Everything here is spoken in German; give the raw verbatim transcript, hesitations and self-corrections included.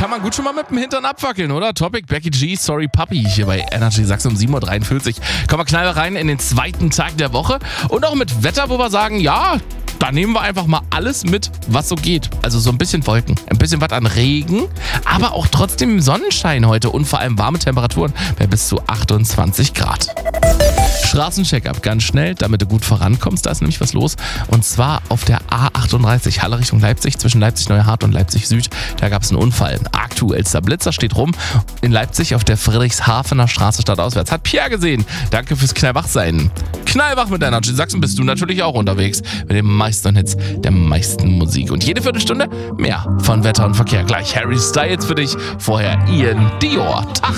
kann man gut schon mal mit dem Hintern abwackeln, oder? Topic, Becky G, Sorry Puppy, hier bei Energy Sachsen um sieben Uhr dreiundvierzig. Kommen wir knall rein in den zweiten Tag der Woche und auch mit Wetter, wo wir sagen, ja, da nehmen wir einfach mal alles mit, was so geht. Also so ein bisschen Wolken, ein bisschen was an Regen, aber auch trotzdem Sonnenschein heute und vor allem warme Temperaturen bei bis zu achtundzwanzig Grad. Straßencheck-up, ganz schnell, damit du gut vorankommst. Da ist nämlich was los. Und zwar auf der A achtunddreißig, Halle Richtung Leipzig, zwischen Leipzig-Neuhardt und Leipzig-Süd. Da gab es einen Unfall. Aktuellster Blitzer steht rum. In Leipzig auf der Friedrichshafener Straße stadtauswärts. Hat Pierre gesehen. Danke fürs Knallwachsein. Knallwach mit Energy Sachsen bist du natürlich auch unterwegs. Mit den meisten Hits, der meisten Musik. Und jede Viertelstunde mehr von Wetter und Verkehr. Gleich Harry Styles für dich. Vorher Ian Dior. Tag.